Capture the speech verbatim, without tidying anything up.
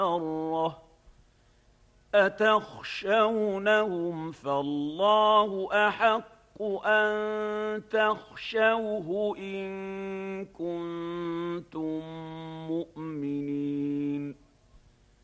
مرة أتخشونهم فالله أحق أن تخشوه إن كنتم